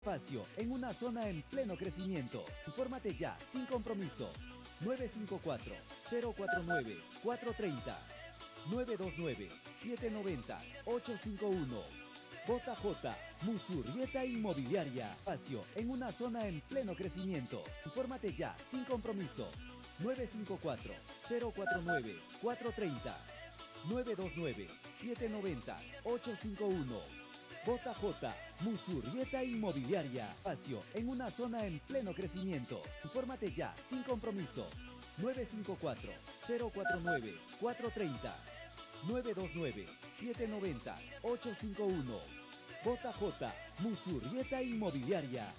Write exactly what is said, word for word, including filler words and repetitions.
Espacio en una zona en pleno crecimiento. Infórmate ya, sin compromiso. nueve cinco cuatro, cero cuatro nueve, cuatro tres cero, nueve dos nueve, siete nueve cero, ocho cinco uno. J J Musurrieta Inmobiliaria. Espacio en una zona en pleno crecimiento. Infórmate ya, sin compromiso. nueve cinco cuatro, cero cuatro nueve, cuatro tres cero, nueve dos nueve, siete nueve cero, ocho cinco uno. J J Musurrieta Inmobiliaria. Espacio en una zona en pleno crecimiento. Infórmate ya, sin compromiso. nueve cinco cuatro, cero cuatro nueve, cuatro tres cero, nueve dos nueve, siete nueve cero, ocho cinco uno. J J Musurrieta Inmobiliaria.